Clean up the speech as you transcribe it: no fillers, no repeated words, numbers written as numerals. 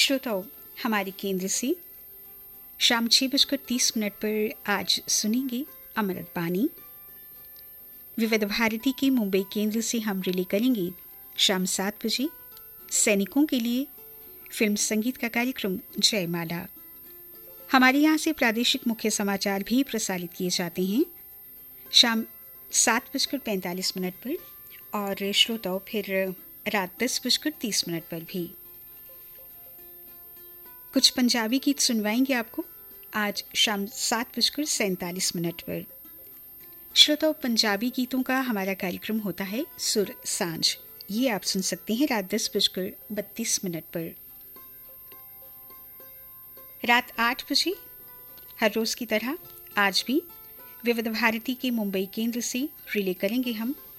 श्रोताओं, हमारे केंद्र से शाम 6:30 पर आज सुनेंगे अमृत बानी। विविध भारती के मुंबई केंद्र से हम रिले करेंगे शाम 7 बजे सैनिकों के लिए फिल्म संगीत का कार्यक्रम जयमाला। हमारे यहाँ से प्रादेशिक मुख्य समाचार भी प्रसारित किए जाते हैं शाम 7:45 पर और श्रोताओं फिर रात 10:30 पर भी। कुछ पंजाबी गीत सुनवाएंगे आपको आज शाम 7:47 पर। श्रोताओं, पंजाबी गीतों का हमारा कार्यक्रम होता है सुर सांझ। ये आप सुन सकते हैं रात 10:32 पर। रात 8 बजे हर रोज की तरह आज भी विविध भारती के मुंबई केंद्र से रिले करेंगे हम